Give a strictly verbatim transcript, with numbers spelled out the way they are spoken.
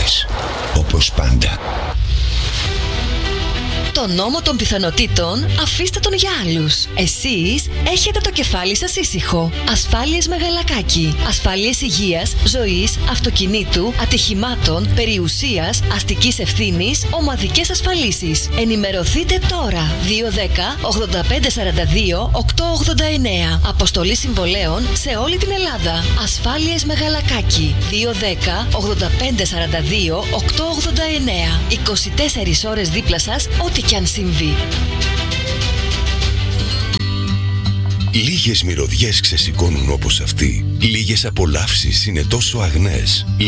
μυρωδιές, όπως πάντα. Το νόμο των πιθανότητων αφήστε τον για άλλους. Εσείς έχετε το κεφάλι σας ήσυχο. Ασφάλειες Μεγαλακάκη. Ασφάλειες υγείας, ζωής, αυτοκινήτου, ατυχημάτων, περιουσίας, αστικής ευθύνης, ομαδικές ασφαλίσεις. Ενημερωθείτε τώρα. δύο δέκα ογδόντα πέντε σαράντα δύο οκτακόσια ογδόντα εννέα. Αποστολή συμβολέων σε όλη την Ελλάδα. Ασφάλειες Μεγαλακάκη. δύο δέκα ογδόντα πέντε σαράντα δύο οκτακόσια ογδόντα εννέα. είκοσι τέσσερις ώρες δίπλα σας, ό,τι κι αν συμβεί. Λίγες μυρωδιές ξεσηκώνουν όπως αυτή. Λίγες απολαύσεις είναι τόσο αγνές.